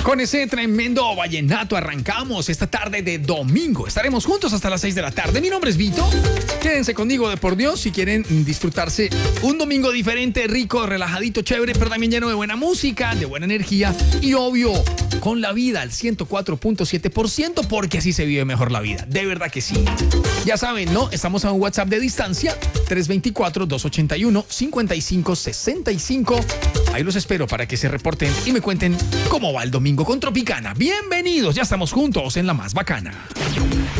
Con ese tremendo vallenato arrancamos esta tarde de domingo. Estaremos juntos hasta las 6 de la tarde. Mi nombre es Vito. Quédense conmigo de por Dios si quieren disfrutarse un domingo diferente, rico, relajadito, chévere, pero también lleno de buena música, de buena energía y obvio, con la vida al 104.7% porque así se vive mejor la vida. De verdad que sí. Ya saben, ¿no? Estamos a un WhatsApp de distancia, 324-281-5565. Ahí los espero para que se reporten y me cuenten cómo va el domingo con Tropicana. Bienvenidos, ya estamos juntos en la más bacana.